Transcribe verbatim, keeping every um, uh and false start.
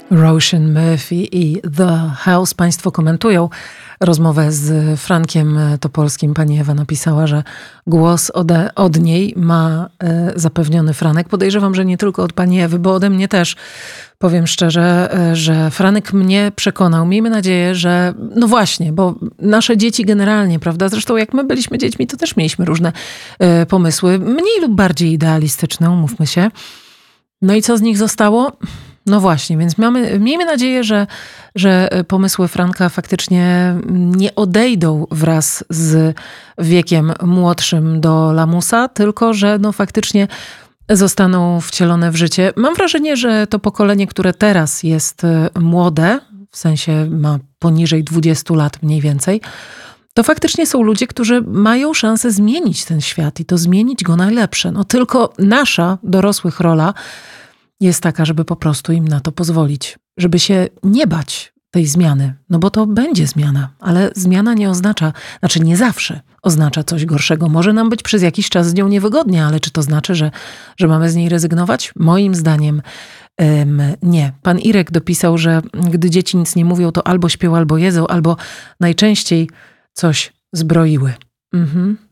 Roisin Murphy i The House. Państwo komentują rozmowę z Frankiem Topolskim. Pani Ewa napisała, że głos ode, od niej ma e, zapewniony Franek. Podejrzewam, że nie tylko od pani Ewy, bo ode mnie też. Powiem szczerze, e, że Franek mnie przekonał. Miejmy nadzieję, że no właśnie, bo nasze dzieci generalnie, prawda? Zresztą jak my byliśmy dziećmi, to też mieliśmy różne e, pomysły. Mniej lub bardziej idealistyczne, umówmy się. No i co z nich zostało? No właśnie, więc mamy, miejmy nadzieję, że, że pomysły Franka faktycznie nie odejdą wraz z wiekiem młodszym do lamusa, tylko że no faktycznie zostaną wcielone w życie. Mam wrażenie, że to pokolenie, które teraz jest młode, w sensie ma poniżej dwudziestu lat mniej więcej, to faktycznie są ludzie, którzy mają szansę zmienić ten świat i to zmienić go na lepsze. No tylko nasza, dorosłych rola jest taka, żeby po prostu im na to pozwolić. Żeby się nie bać tej zmiany. No bo to będzie zmiana, ale zmiana nie oznacza, znaczy nie zawsze oznacza coś gorszego. Może nam być przez jakiś czas z nią niewygodnie, ale czy to znaczy, że, że mamy z niej rezygnować? Moim zdaniem ym, nie. Pan Irek dopisał, że gdy dzieci nic nie mówią, to albo śpią, albo jedzą, albo najczęściej coś zbroiły. Mhm.